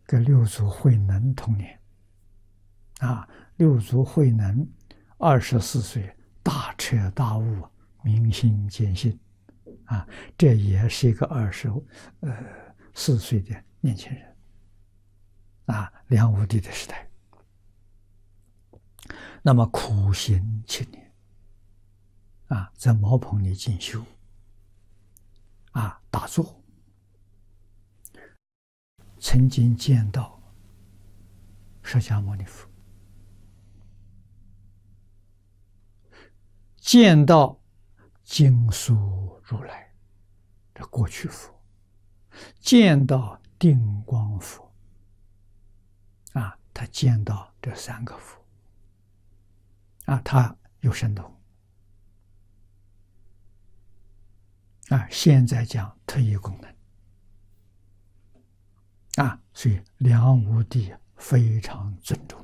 跟六祖慧能同年。六祖慧能24岁，大彻大悟，明心见性，这也是一个24岁的年轻人，梁武帝的时代。那么苦行7年，在茅棚里进修，打坐，曾经见到释迦牟尼佛，见到经书如来，这过去佛，见到定光佛，他见到这3个佛，他有神通，现在讲特异功能，所以梁武帝非常尊重。